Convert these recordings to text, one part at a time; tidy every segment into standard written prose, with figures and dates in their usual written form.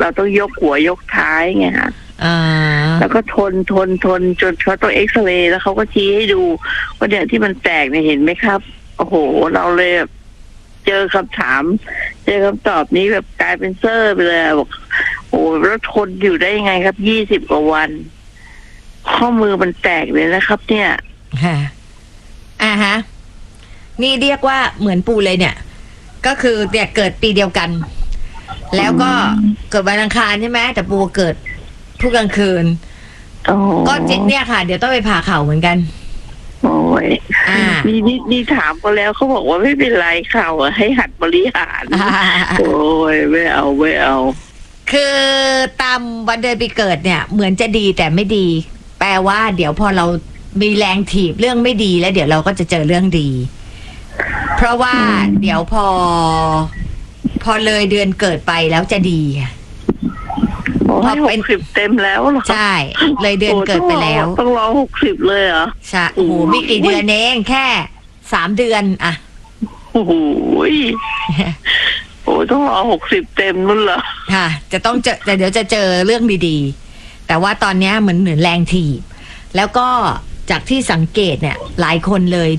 เราต้องยกหัวยกท้ายไงฮะแล้วก็ทนจนเขาต้องเอ็กซเรย์แล้วเขาก็ชี้ให้ดูว่าเนี่ยที่มันแตกเนี่ยเห็นไหมครับโอ้โหเราเลยเจอคำถามเจอคำตอบนี้แบบกลายเป็นเซอร์ไปเลยบอกโอ้แล้วทนอยู่ได้ยังไงครับ20 กว่าวันข้อมือมันแตกเลยนะครับเนี่ยฮะนี่เรียกว่าเหมือนปูเลยเนี่ยก็คือเนี่ยเกิดปีเดียวกันแล้วก็เกิดวันอังคารใช่ไหมแต่ปูเกิดทุกกลางคืนก็เนี่ยค่ะเดี๋ยวต้องไปผ่าเข่าเหมือนกันโอ้ยนี่ถามเขาแล้วเขาบอกว่าไม่เป็นไรเข่าให้หัดบริหารโอ้ยไม่เอาคือตามวันเดือนปีเกิดเนี่ยเหมือนจะดีแต่ไม่ดีแปลว่าเดี๋ยวพอเรามีแรงถีบเรื่องไม่ดีแล้วเดี๋ยวเราก็จะเจอเรื่องดีเพราะว่าเดี๋ยวพอเลยเดือนเกิดไปแล้วจะดีพอเป็น60 เต็มแล้วหรอใช่เลยเดือนเกิดไปแล้วต้องรอ60เลยเหรอใช่โอ้โหไม่กี่เดือนเองแค่3 เดือนอะโอ้โหต้องรอ60 เต็มนู่นเหรอค่ะจะต้องเจอแต่เดี๋ยวจะเจอเรื่องดีๆแต่ว่าตอนนี้เหมือนแรงถีบแล้วก็จากที่สังเกตเนี่ยหลายคนเลย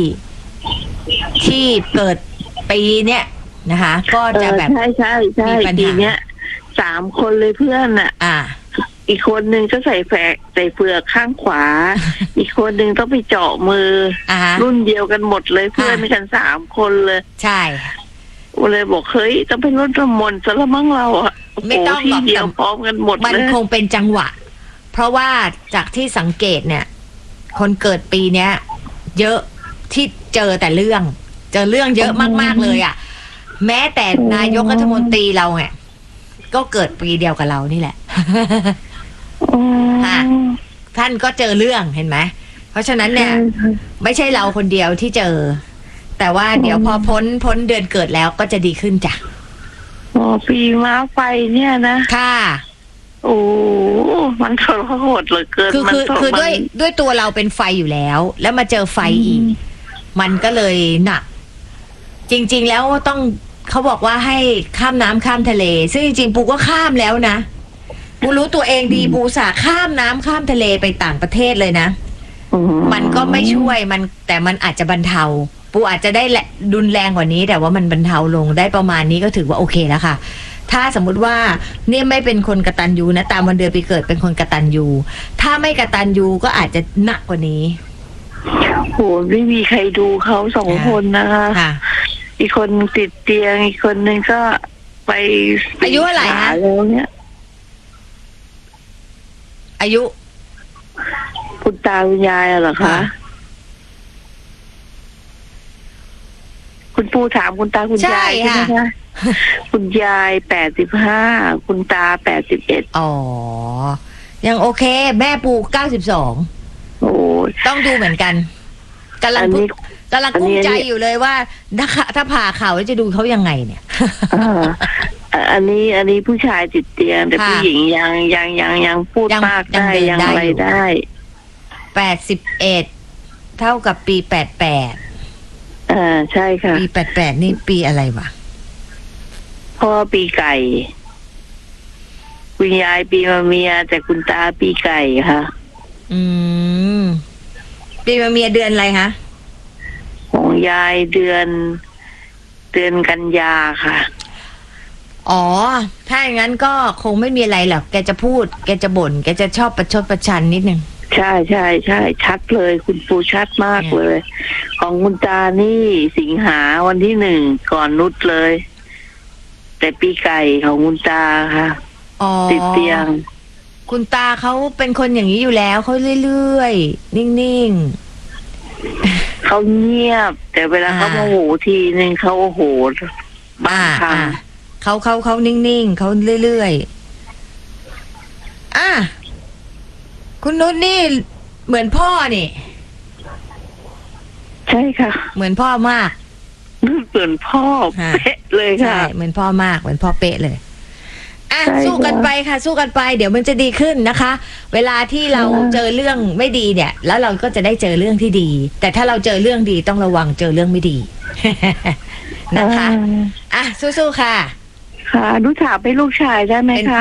ที่เกิดปีเนี้ยนะคะก็จะแบบใช่ปีเนี้ย3 คนเลยเพื่อนอ่ะอีกคนนึงก็ใส่เฟือกข้างขวาอีกคนนึงต้องไปเจาะมือรุ่นเดียวกันหมดเลยเพื่อนกัน3 คนเลยใช่เลยบอกเฮ้ยต้องเป็นรถน้ำมนต์ซะละมั้งเราอ่ะไม่ต้องที่เดียวพร้อมกันหมดมันคงเป็นจังหวะเพราะว่าจากที่สังเกตเนี่ยคนเกิดปีเนี้ยเยอะที่เจอแต่เรื่องเยอะมากๆเลยอ่ะแม้แต่นายกรัฐมนตรีเราเนี่ยก็เกิดปีเดียวกับเรานี่แหละค่ะท่านก็เจอเรื่องเห็นไหมเพราะฉะนั้นเนี่ยไม่ใช่เราคนเดียวที่เจอแต่ว่าเดี๋ยวพอพ้นเดือนเกิดแล้วก็จะดีขึ้นจ้ะปีม้าไฟเนี่ยนะค่ะโอ้มันทรหดเหลือเกินคือด้วยตัวเราเป็นไฟอยู่แล้วมาเจอไฟอีกมันก็เลยหนักจริงๆแล้วต้องเขาบอกว่าให้ข้ามน้ำข้ามทะเลซึ่งจริงๆปูก็ข้ามแล้วนะปูรู้ตัวเองดีปูสาข้ามน้ำข้ามทะเลไปต่างประเทศเลยนะมันก็ไม่ช่วยแต่มันอาจจะบรรเทาปูอาจจะได้รุนแรงกว่านี้แต่ว่ามันบรรเทาลงได้ประมาณนี้ก็ถือว่าโอเคแล้วค่ะถ้าสมมุติว่าเนี่ยไม่เป็นคนกตัญญูนะตามวันเดือนปีเกิดเป็นคนกตัญญูถ้าไม่กตัญญูก็อาจจะหนักกว่านี้โหไม่มีใครดูเขา2 คนนะคะอีกคนติดเตียงอีกคนนึงก็ไปอายุอะไรฮะแล้วเนี่ยอายุคุณตาคุณยายเหรอคะคุณปู่ถามคุณตาคุณยายใช่ไหมคะคุณยาย85คุณตา81 อ๋อยังโอเคแม่ปู่92 โอ้ต้องดูเหมือนกันกำลังกุ้มใจอยู่เลยว่าถ้าผ่าเข่าจะดูเขายังไงเนี่ยอันนี้ผู้ชายติดเตียงแต่ผู้หญิงยังพูดมากได้ยังอะไรได้ 81เท่ากับปี88 ใช่ค่ะปี88นี่ปีอะไรวะพ่อปีไก่คุณยายปีมะเมียแต่คุณตาปีไก่ค่ะปีมะเมียเดือนอะไรคะของยายเดือนกันยาค่ะอ๋อถ้าอย่างนั้นก็คงไม่มีอะไรหรอกแกจะพูดแกจะบ่นแกจะชอบประชดประชันนิดนึงใช่ชัดเลยคุณปูชัดมากเลยของคุณตานี่สิงหาวันที่1ก่อนนุชเลยแต่ปีไก่ของคุณตาค่ะติดเตียงคุณตาเขาเป็นคนอย่างนี้อยู่แล้วเขาเรื่อยๆนิ่งๆเขาเงียบแต่เวลาเขาโมโหทีนึงเขาโอ้โหบ้าครั้งเขานิ่งๆเขาเรื่อยๆคุณนุชนี่เหมือนพ่อนี่ใช่ค่ะเหมือนพ่อมากเหมือนพ่อเป๊ะเลยค่ะเหมือนพ่อมากเหมือนพ่อเป๊ะเลยสู้กันไปค่ะสู้กันไปเดี๋ยวมันจะดีขึ้นนะคะเวลาที่เราเจอเรื่องไม่ดีเนี่ยแล้วเราก็จะได้เจอเรื่องที่ดีแต่ถ้าเราเจอเรื่องดีต้องระวังเจอเรื่องไม่ดีนะคะสู้ๆค่ะค่ะรู้ถามไปลูกชายได้ไหมคะ